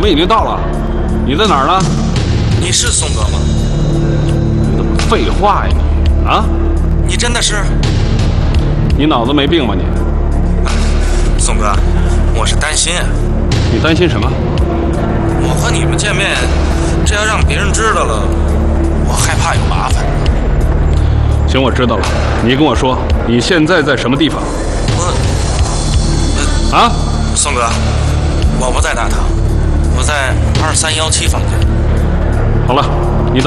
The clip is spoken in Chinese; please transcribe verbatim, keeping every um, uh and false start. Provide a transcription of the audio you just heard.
们已经到了，你在哪儿呢？ 你是宋哥吗？ 你怎么废话呀你？啊？ 你真的是？ 你脑子没病吧你？ 宋哥，我是担心。 你担心什么？ 我和你们见面，这要让别人知道了，我害怕有麻烦。 行，我知道了。你跟我说，你现在在什么地方？ 我……呃、 啊？ 宋哥，我不在大堂，我在二三幺七房间。 好了。